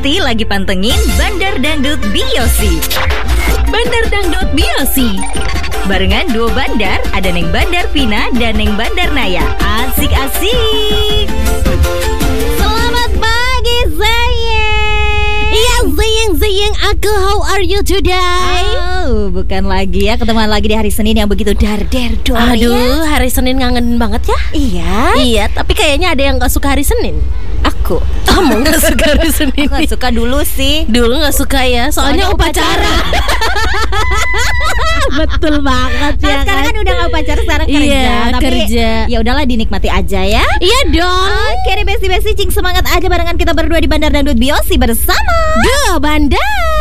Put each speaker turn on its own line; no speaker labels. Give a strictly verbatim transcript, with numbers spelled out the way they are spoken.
Besti lagi pantengin Bandar Dangdut Biosi. Bandar Dangdut Biosi barengan duo bandar, ada Neng Bandar Vina dan Neng Bandar Naya. Asik-asik.
Selamat pagi sayang. Iya sayang sayang aku, how are you today?
Oh, bukan lagi ya, ketemuan lagi di hari Senin yang begitu dar-der dong.
Aduh,
ya?
hari Senin ngangen banget ya.
Iya.
Iya, tapi kayaknya ada yang gak suka hari Senin.
Aku
Kamu gak suka hari Senin?
Aku gak suka dulu sih.
Dulu gak suka ya, soalnya,
Soalnya
upacara. Betul banget
Nah,
ya
sekarang
kan?
kan udah gak upacara, sekarang kerja.
Iya,
Tapi
kerja.
ya udahlah, dinikmati aja ya.
Iya dong.
Oke deh besti-besti, cing semangat aja barengan kita berdua di Bandar Dangdut Biosi bersama
Duh, bandar.